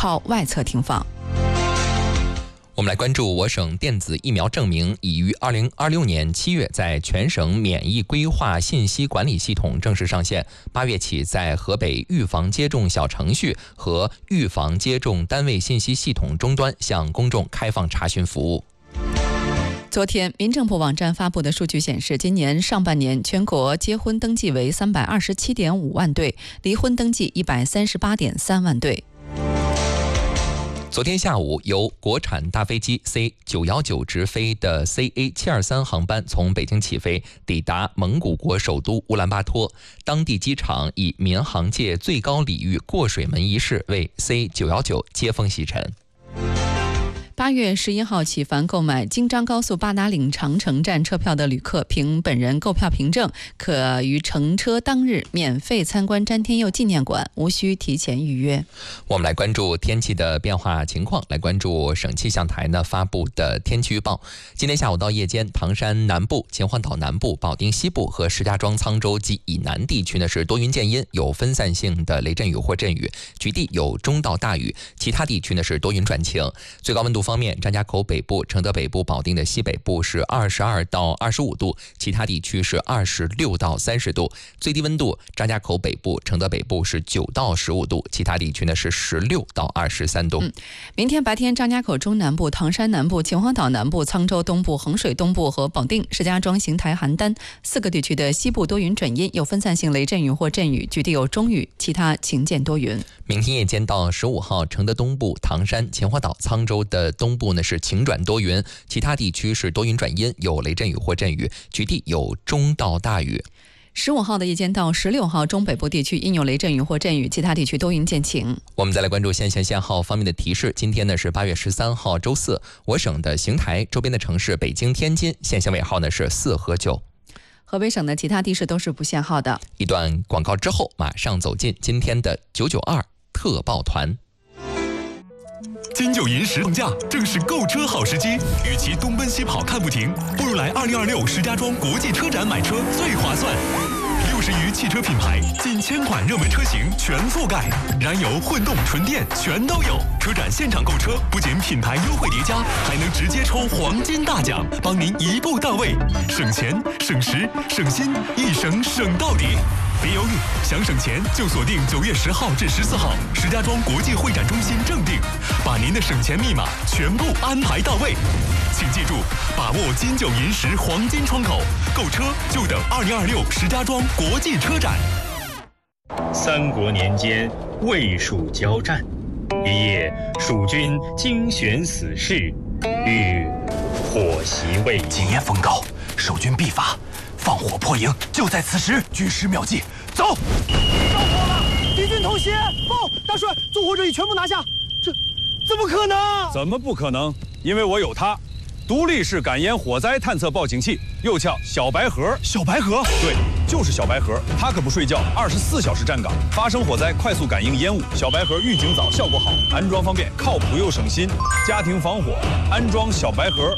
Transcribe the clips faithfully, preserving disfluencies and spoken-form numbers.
靠外侧停放。 我们来关注我省电子疫苗证明已于二零二六年七月在全省免疫规划信息管理系统正式上线，八月起在河北预防接种小程序和预防接种单位信息系统终端向公众开放查询服务。 昨天，民政部网站发布的数据显示，今年上半年全国结婚登记为三百二十七点五万对，离婚登记一百三十八点三万对。 昨天下午，由国产大飞机 C 九一九直飞的 C A 七二三航班从北京起飞，抵达蒙古国首都乌兰巴托。当地机场以民航界最高礼遇过水门仪式为 C 九一九接风洗尘。 八月十一号起，凡购买京张高速八达岭长城站车票的旅客，凭本人购票凭证，可于乘车当日免费参观詹天佑纪念馆，无需提前预约。 我们来关注天气的变化情况，来关注省气象台呢发布的天气预报。今天下午到夜间，唐山南部、秦皇岛南部、保定西部和石家庄、沧州及以南地区呢是多云见阴，有分散性的雷阵雨或阵雨，局地有中到大雨，其他地区呢是多云转晴。最高温度方面，张家口北部、承德北部、保定的西北部是二十二到二十五度，其他地区是二十六到三十度。最低温度，张家口北部、承德北部是九到十五度，其他地区呢是十六到二十三度。 嗯，明天白天，张家口中南部、唐山南部、秦皇岛南部、沧州东部、衡水东部和保定、石家庄、邢台、邯郸四个地区的西部多云转阴，有分散性雷阵雨或阵雨，局地有中雨，其他晴间多云。 明天夜间到十五号，承德东部、唐山、秦皇岛、沧州的东部呢是晴转多云，其他地区是多云转阴，有雷阵雨或阵雨，局地有中到大雨。 十五号的夜间到十六号，中北部地区应有雷阵雨或阵雨，其他地区多云见晴。 我们再来关注限限限号方面的提示。今天呢是八月十三号周四，我省的邢台周边的城市北京、天津限限尾号呢是四和九。 河北省的其他地市都是不限号的。 一段广告之后，马上走进今天的九九二特报团。 金九银十放假，正是购车好时机。与其东奔西跑看不停，不如来二零二六石家庄国际车展买车最划算。六十余汽车品牌，近千款热门车型全覆盖，燃油、混动、纯电全都有。车展现场购车，不仅品牌优惠叠加，还能直接抽黄金大奖，帮您一步到位，省钱、省时、省心，一省省到底。别犹豫，想省钱就锁定九月十号至十四号石家庄国际会展中心正定，把您的省钱密码全部安排到位。请记住，把握金九银十黄金窗口，购车就等二零二六石家庄国际车展。 三国年间，魏蜀交战，一夜蜀军精选死士，欲火袭魏营。 今夜风高，守军必发。放火破营，就在此时。军师妙计，走！ 着火了，敌军偷袭！报，大帅，纵火者已全部拿下。这怎么可能？ 怎么不可能？因为我有它，独立式感烟火灾探测报警器，又叫小白盒。 小白盒？ 对，就是小白盒。它可不睡觉，二十四小时站岗，发生火灾快速感应烟雾。小白盒预警早，效果好，安装方便，靠谱又省心。家庭防火，安装小白盒。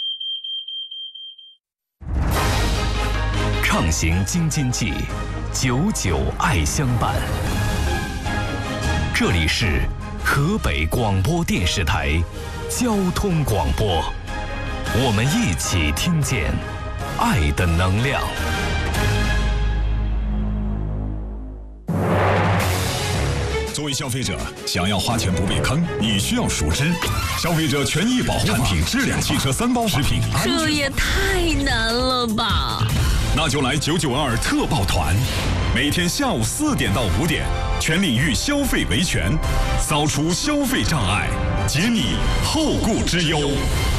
畅行京津冀，久久爱相伴。这里是河北广播电视台交通广播，我们一起听见爱的能量。 作为消费者，想要花钱不被坑，你需要熟知消费者权益保护法、产品质量、汽车三包、食品安全。 这也太难了吧！ 那就来九九二特报团，每天下午四点到五点，全领域消费维权，扫除消费障碍，解你后顾之忧。